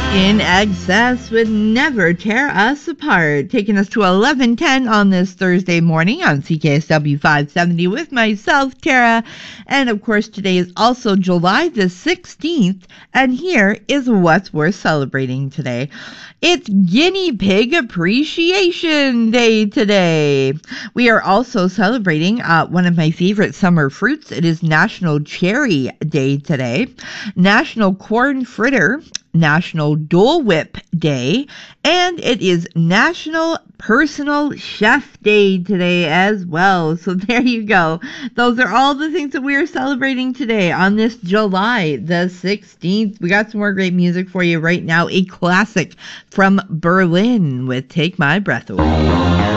In Excess would never tear us apart, taking us to 11:10 on this Thursday morning on CKSW 570 with myself, Tara. And of course, today is also July the 16th, and here is what's worth celebrating today. It's Guinea Pig Appreciation Day today. We are also celebrating one of my favorite summer fruits. It is National Cherry Day today, National Corn Fritter, National Dole Whip Day, and it is National Personal Chef Day today as well. So there you go. Those are all the things that we are celebrating today on this July the 16th. We got some more great music for you right now. A classic from Berlin with Take My Breath Away.